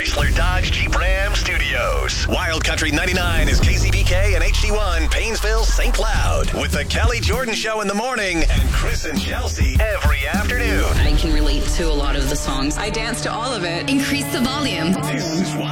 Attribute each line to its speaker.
Speaker 1: Chrysler Dodge Jeep Ram Studios. Wild Country 99 is KCBK and HD1 Painesville, St. Cloud. With the Kelly Jordan Show in the morning and Chris and Chelsea every afternoon.
Speaker 2: I can relate to a lot of the songs.
Speaker 3: I dance to all of it.
Speaker 4: Increase the volume.
Speaker 1: This is